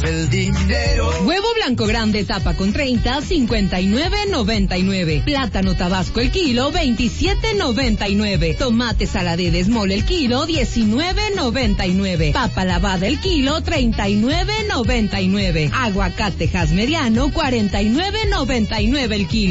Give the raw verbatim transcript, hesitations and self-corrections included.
el dinero. Huevo blanco grande tapa con treinta, cincuenta y nueve noventa y nueve. Plátano Tabasco el kilo, veintisiete noventa y nueve. Tomate saladé de Small el kilo, diecinueve noventa y nueve. Papa lavada el kilo, treinta y nueve noventa y nueve. Aguacate Hass mediano, cuarenta y nueve noventa y nueve el kilo.